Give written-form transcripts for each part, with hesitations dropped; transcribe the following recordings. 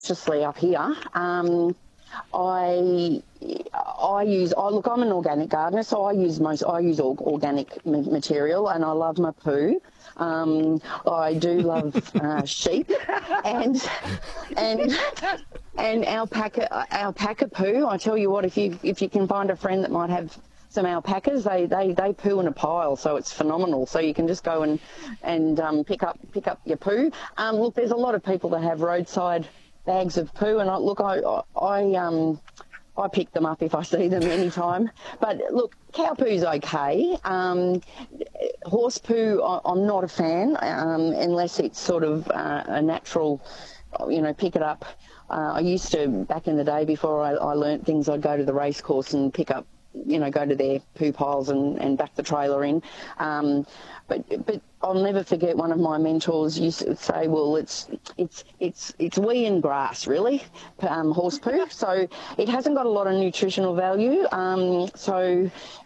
Consciously up here. I use. Look, I'm an organic gardener, so I use organic material, and I love my poo. I do love sheep and alpaca poo. I tell you what, if you can find a friend that might have some alpacas, they poo in a pile, so it's phenomenal. So you can just go and pick up your poo. Look, there's a lot of people that have roadside bags of poo, and I pick them up if I see them anytime. But look, cow poo's okay. Horse poo, I'm not a fan unless it's sort of a natural, pick it up. I used to, back in the day before I learnt things, I'd go to the race course and pick up, go to their poo piles and back the trailer in. But I'll never forget one of my mentors used to say, well, it's wee and grass, really, horse poo. So it hasn't got a lot of nutritional value. So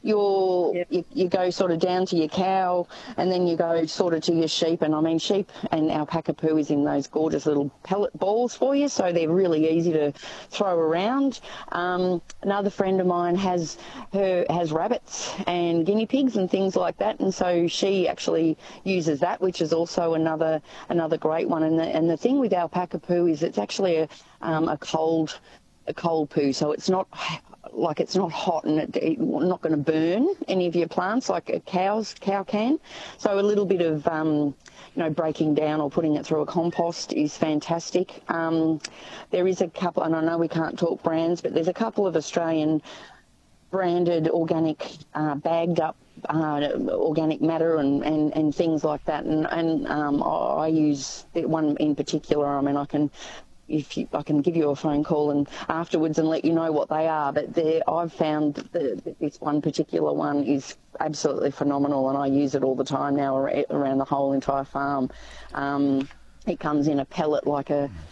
you go sort of down to your cow, and then you go sort of to your sheep. And I mean, sheep and alpaca poo is in those gorgeous little pellet balls for you, so they're really easy to throw around. Another friend of mine has rabbits and guinea pigs and things like that, and so she actually uses that, which is also another great one. And the thing with alpaca poo is it's actually a cold poo, so it's not hot, and it's not going to burn any of your plants like a cow can. So a little bit of breaking down or putting it through a compost is fantastic. There is a couple, and I know we can't talk brands, but there's a couple of Australian branded organic bagged up organic matter and things like that, and I use one in particular. I mean, I can give you a phone call and afterwards and let you know what they are, but I've found that this one particular one is absolutely phenomenal, and I use it all the time now around the whole entire farm. It comes in a pellet like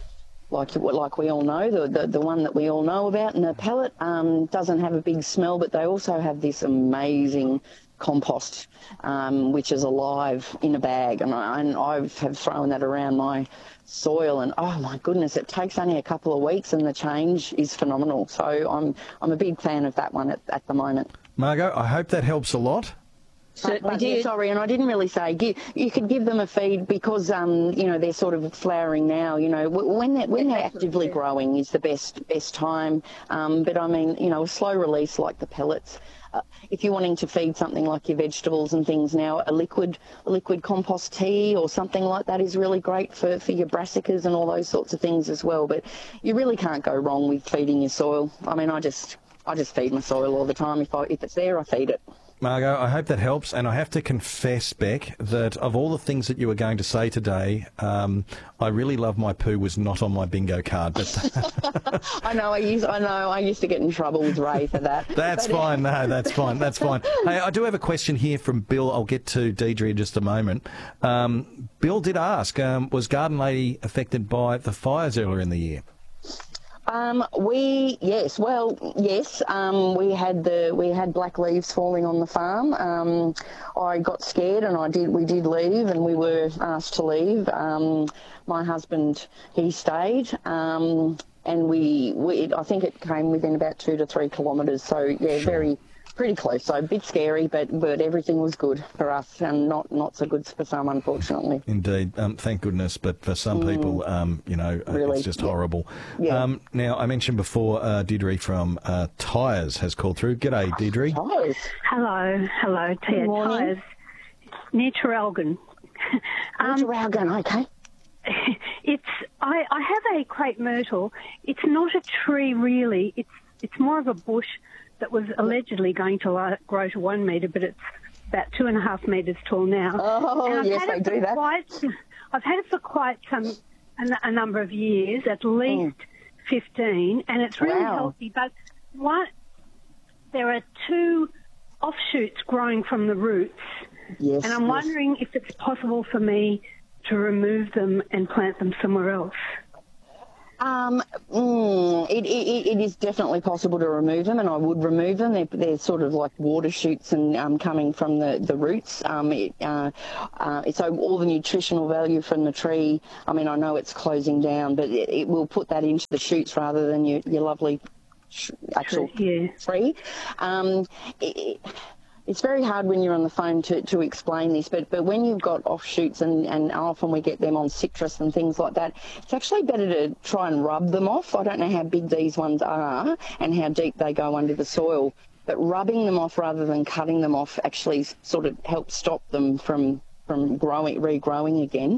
we all know, the one that we all know about, and the pellet doesn't have a big smell, but they also have this amazing compost, which is alive in a bag, and I have thrown that around my soil, and oh my goodness, it takes only a couple of weeks and the change is phenomenal. So I'm a big fan of that one at the moment. Margot, I hope that helps a lot. Certainly did. Sorry, and I didn't really say you could give them a feed because they're sort of flowering now. When they're actively growing is the best time. But I mean, a slow release like the pellets. If you're wanting to feed something like your vegetables and things now, a liquid compost tea or something like that is really great for your brassicas and all those sorts of things as well. But you really can't go wrong with feeding your soil. I mean, I just feed my soil all the time. If it's there, I feed it. Margot, I hope that helps, and I have to confess, Beck, that of all the things that you were going to say today, I really love my poo was not on my bingo card. But I know. I used to get in trouble with Ray for that. That's fine. No, that's fine. That's fine. Hey, I do have a question here from Bill. I'll get to Deidre in just a moment. Bill did ask, was Garden Lady affected by the fires earlier in the year? Yes. We had black leaves falling on the farm. I got scared and we did leave, and we were asked to leave. My husband, he stayed. And I think it came within about 2 to 3 kilometres. So yeah, sure. Pretty close. So a bit scary, but everything was good for us, and not so good for some, unfortunately. Indeed. Thank goodness. But for some people, really, it's just horrible. Yeah. Now, I mentioned before, Deirdre from Tyres has called through. G'day, Deirdre. Tyres. Hello, Ted. Tyres. Near Traralgon. Traralgon, okay. I have a crepe myrtle. It's not a tree really. It's more of a bush that was allegedly going to grow to 1 metre, but it's about 2.5 metres tall now. Oh, yes, they do that. I've had it for quite a number of years, at least 15, and it's really healthy. But there are 2 offshoots growing from the roots, yes, and I'm wondering if it's possible for me to remove them and plant them somewhere else. it is definitely possible to remove them, and I would remove them. They're sort of like water shoots and coming from the roots. So all the nutritional value from the tree, I mean, I know it's closing down, but it will put that into the shoots rather than your lovely actual tree. It's very hard when you're on the phone to explain this, but when you've got offshoots and often we get them on citrus and things like that, it's actually better to try and rub them off. I don't know how big these ones are and how deep they go under the soil, but rubbing them off rather than cutting them off actually sort of helps stop them from regrowing again.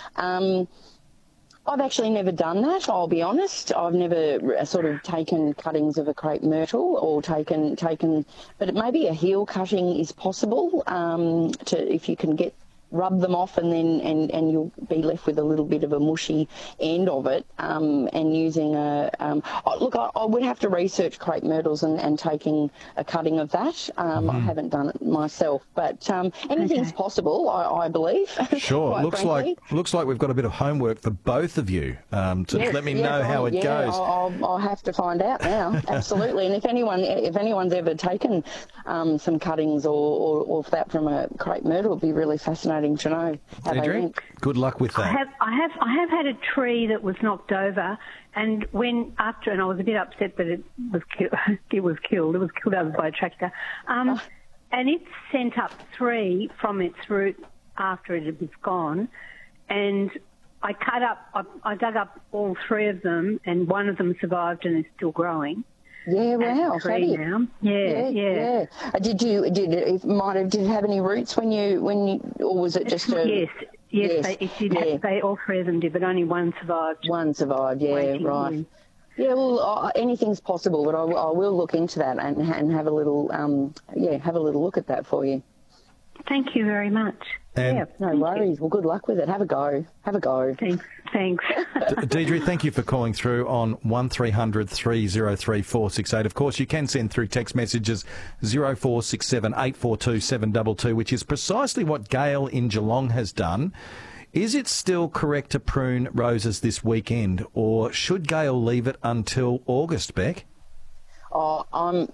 I've actually never done that, I'll be honest. I've never sort of taken cuttings of a crepe myrtle or taken, but maybe a heel cutting is possible if you can rub them off and then and you'll be left with a little bit of a mushy end of it, and using look, I would have to research crepe myrtles and taking a cutting of that. I haven't done it myself, but anything's possible, I believe. Sure. looks like we've got a bit of homework for both of you to let me know how it goes. I'll have to find out now. Absolutely. And if anyone's ever taken some cuttings or that from a crepe myrtle, it'd be really fascinating to know how they went. Good luck with that. I have had a tree that was knocked over, and and I was a bit upset that it was killed. It was killed over by a tractor, and it sent up 3 from its root after it was gone, and I dug up all 3 of them, and one of them survived and is still growing. Yeah, wow. Now. Yeah. Did it have any roots when you, or was it just a... Yes, it did. All 3 of them did, but only one survived. One survived, right. Yeah, well, anything's possible, but I will look into that and have a little, look at that for you. Thank you very much. No worries. Well, good luck with it. Have a go. Thanks. Deirdre, thank you for calling through on 1300 303 468. Of course, you can send through text messages 0467 842 722, which is precisely what Gail in Geelong has done. Is it still correct to prune roses this weekend, or should Gail leave it until August, Beck? From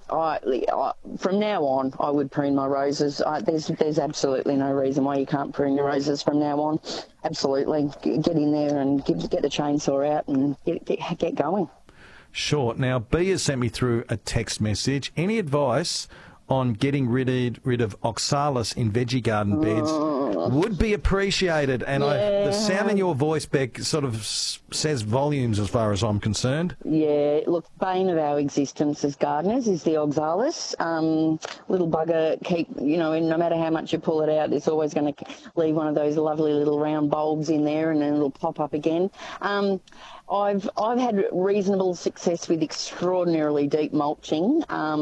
now on, I would prune my roses. There's absolutely no reason why you can't prune your roses from now on. Absolutely, get in there and get the chainsaw out and get going. Sure. Now, B has sent me through a text message. Any advice on getting rid of oxalis in veggie garden beds would be appreciated. And the sound in your voice, Beck, sort of says volumes as far as I'm concerned. Yeah, look, bane of our existence as gardeners is the oxalis. Little bugger, no matter how much you pull it out, it's always going to leave one of those lovely little round bulbs in there, and then it'll pop up again. I've had reasonable success with extraordinarily deep mulching,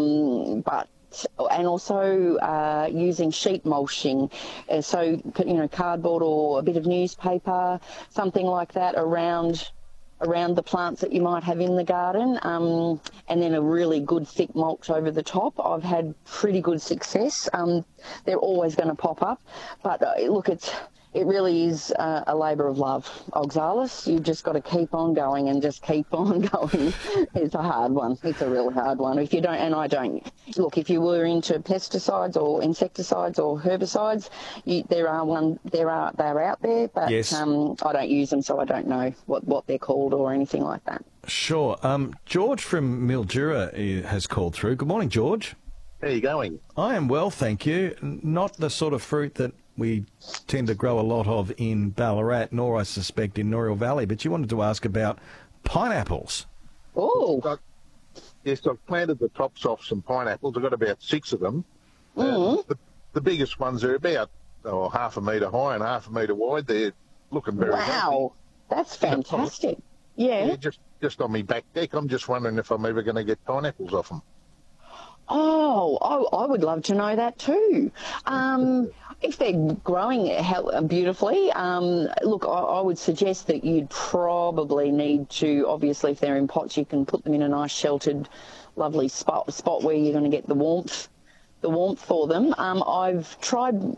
and also using sheet mulching, so cardboard or a bit of newspaper, something like that around the plants that you might have in the garden, and then a really good thick mulch over the top. I've had pretty good success. They're always going to pop up, but look, it really is a labour of love, oxalis. You've just got to keep on going and just keep on going. It's a hard one. It's a real hard one. If you don't, and I don't, look, if you were into pesticides or insecticides or herbicides, they're out there, but yes. I don't use them, so I don't know what they're called or anything like that. Sure. George from Mildura has called through. Good morning, George. How are you going? I am well, thank you. Not the sort of fruit that we tend to grow a lot of in Ballarat, nor I suspect in Norrill Valley, but you wanted to ask about pineapples. Oh. Yes, I've planted the tops off some pineapples. I've got about 6 of them. The biggest ones are about half a metre high and half a metre wide. They're looking very healthy. Wow, that's fantastic. Yeah. Just on my back deck. I'm just wondering if I'm ever going to get pineapples off them. Oh, I would love to know that too. If they're growing beautifully, look, I would suggest that you'd probably need to, obviously, if they're in pots, you can put them in a nice sheltered, lovely spot where you're going to get the warmth for them. I've tried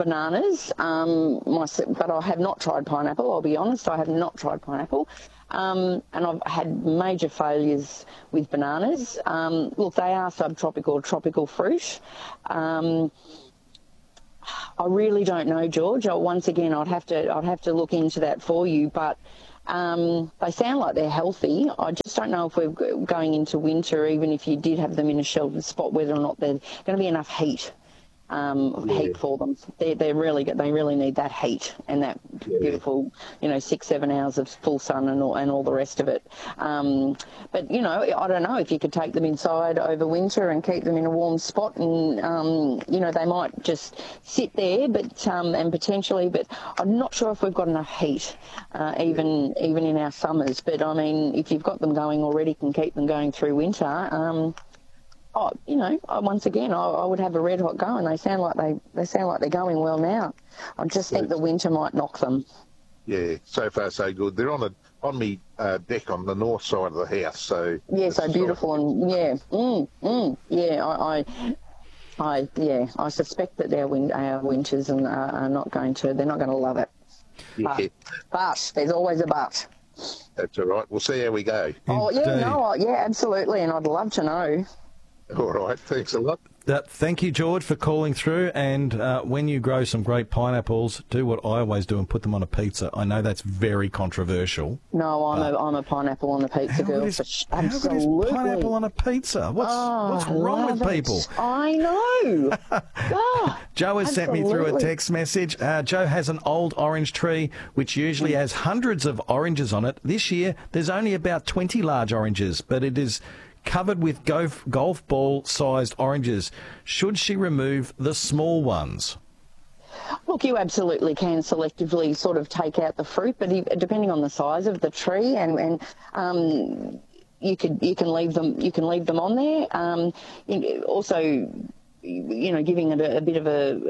bananas, but I have not tried pineapple. I'll be honest, I have not tried pineapple. And I've had major failures with bananas. Look, they are subtropical or tropical fruit. I really don't know, George. Once again, I'd have to look into that for you. But they sound like they're healthy. I just don't know if we're going into winter, even if you did have them in a sheltered spot, whether or not there's going to be enough heat. Heat for them. They really need that heat and that beautiful, 6-7 hours of full sun and all the rest of it. But I don't know if you could take them inside over winter and keep them in a warm spot, and they might just sit there, but and potentially. But I'm not sure if we've got enough heat, even in our summers. But I mean, if you've got them going already, can keep them going through winter. Once again, I would have a red hot go, and they sound like they're going well now. I just think the winter might knock them. Yeah, so far so good. They're on me deck on the north side of the house, so yeah, so beautiful and I suspect that our winters are not going to. They're not going to love it. Yeah. But there's always a but. That's all right. We'll see how we go. Oh yeah, absolutely, and I'd love to know. All right, thanks a lot. Thank you, George, for calling through. And when you grow some great pineapples, do what I always do and put them on a pizza. I know that's very controversial. No, I'm a pineapple on a pizza girl. Absolutely. Pineapple on a pizza? What's wrong with people? I know. Joe has sent me through a text message. Joe has an old orange tree which usually has hundreds of oranges on it. This year, there's only about 20 large oranges, but it is covered with golf ball-sized oranges. Should she remove the small ones? Look, you absolutely can selectively sort of take out the fruit, but depending on the size of the tree, and you can leave them on there. Also, giving it a bit of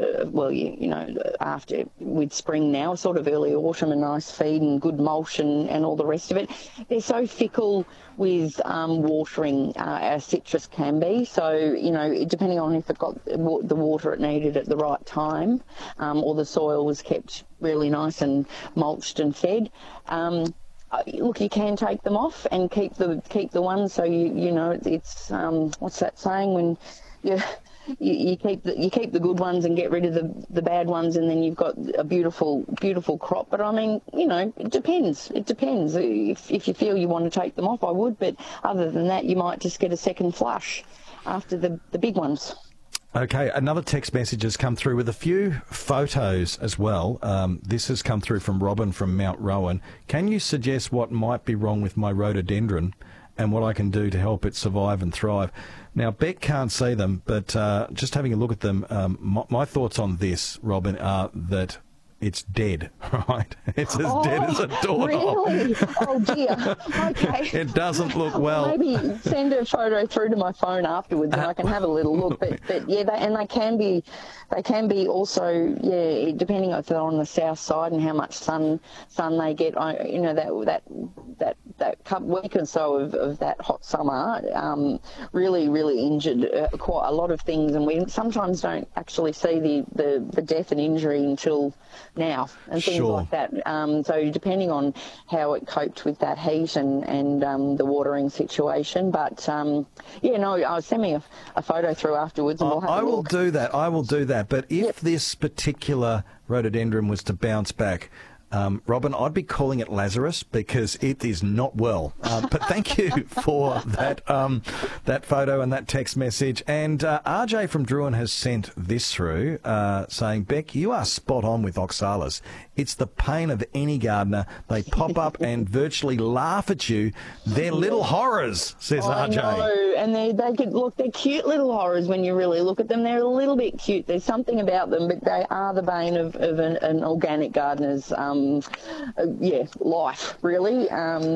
after with spring now, sort of early autumn, a nice feed and good mulch and all the rest of it. They're so fickle with watering, as citrus can be. So, depending on if it got the water it needed at the right time, or the soil was kept really nice and mulched and fed. Look, you can take them off and keep the ones. So it's what's that saying when you keep the good ones and get rid of the bad ones, and then you've got a beautiful crop. But I mean, it depends. It depends. If you feel you want to take them off, I would. But other than that, you might just get a second flush after the big ones. Okay, another text message has come through with a few photos as well. This has come through from Robin from Mount Rowan. Can you suggest what might be wrong with my rhododendron and what I can do to help it survive and thrive? Now, Beck can't see them, but just having a look at them, my thoughts on this, Robin, are that it's dead, right? It's as dead as a doorknob. Really? Oh, dear. Okay. It doesn't look well. Maybe send a photo through to my phone afterwards and I can have a little look. But yeah, they can be also, depending if they're on the south side and how much sun they get, that week or so of that hot summer really injured quite a lot of things, and we sometimes don't actually see the death and injury until now and things like that. So depending on how it coped with that heat and the watering situation. But send me a photo through afterwards and we'll have a look. I will do that. But if this particular rhododendron was to bounce back, Robin, I'd be calling it Lazarus because it is not well. But thank you for that photo and that text message. And RJ from Druin has sent this through saying, Beck, you are spot on with oxalis. It's the pain of any gardener. They pop up and virtually laugh at you. They're little horrors, says RJ. I know, and they're cute little horrors when you really look at them. They're a little bit cute. There's something about them, but they are the bane of an organic gardener's life, really.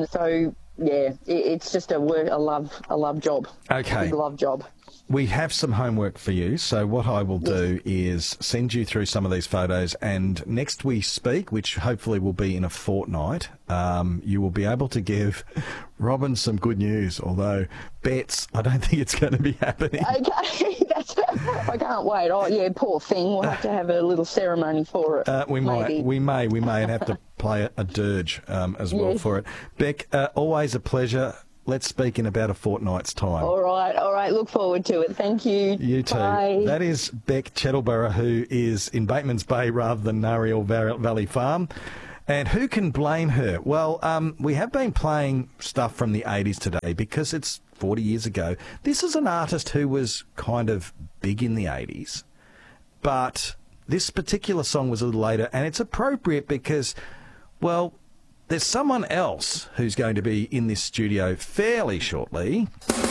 It's just a love job. Okay. Big love job. We have some homework for you, so what I will do is send you through some of these photos, and next we speak, which hopefully will be in a fortnight, you will be able to give Robin some good news, although bets, I don't think it's going to be happening. Okay, right. I can't wait. Oh, yeah, poor thing. We'll have to have a little ceremony for it. We maybe. may, and have to play a dirge as well Yes. for it. Beck, always a pleasure. Let's speak in about a fortnight's time. All right. Look forward to it. Thank you. You too. Bye. That is Beck Chettleburgh, who is in Bateman's Bay rather than Nariel Valley Farm. And who can blame her? Well, we have been playing stuff from the 80s today because it's 40 years ago. This is an artist who was kind of big in the 80s, but this particular song was a little later, and it's appropriate because, well, there's someone else who's going to be in this studio fairly shortly.